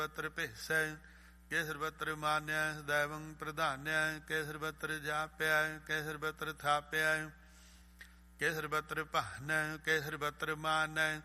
ਬਤਰ ਭੇਸੈ ਕੇਸਰ ਬਤਰ ਮਾਨਿਆ ਸਦੈਵੰ ਪ੍ਰਧਾਨਿਆ ਕੇਸਰ ਬਤਰ ਜਾਪਿਆ ਕੇਸਰ ਬਤਰ ਥਾਪਿਆ ਕੇਸਰ ਬਤਰ ਭਾਨੈ ਕੇਸਰ ਬਤਰ ਮਾਨੈ